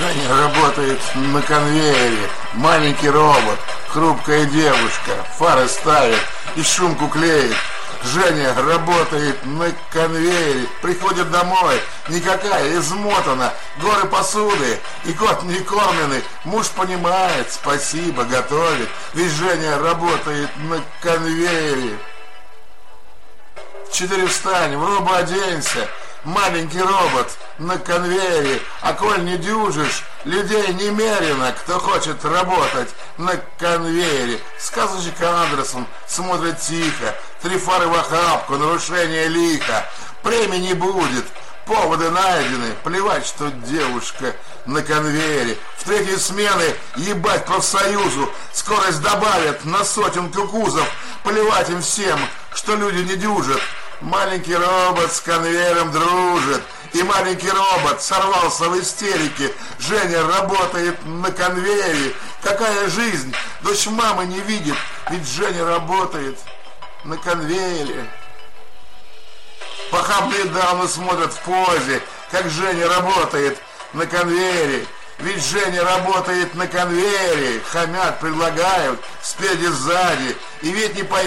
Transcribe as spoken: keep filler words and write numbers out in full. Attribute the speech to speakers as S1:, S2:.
S1: Женя работает на конвейере. Маленький робот, хрупкая девушка, фары ставит и шумку клеит. Женя работает на конвейере, приходит домой, никакая, измотана, горы посуды, и кот не кормленный. Муж понимает, спасибо, готовит, ведь Женя работает на конвейере. В четыре встань, в робу оденься, маленький робот на конвейере, а коль не дюжишь, людей немерено, кто хочет работать на конвейере. Сказочник Андерсон смотрит тихо, три фары в охапку, нарушение лихо. Премии не будет, поводы найдены, плевать, что девушка на конвейере. В третьей смены ебать профсоюзу, скорость добавят на сотенку кузов. Плевать им всем, что люди не дюжат. Маленький робот с конвейером дружит, и маленький робот сорвался в истерике. Женя работает на конвейере. Какая жизнь? Дочь мамы не видит, ведь Женя работает на конвейере. Похабные дамы смотрят в позе, как Женя работает на конвейере. Ведь Женя работает на конвейере. Хамят, предлагают, спереди, сзади. И ведь не поймут.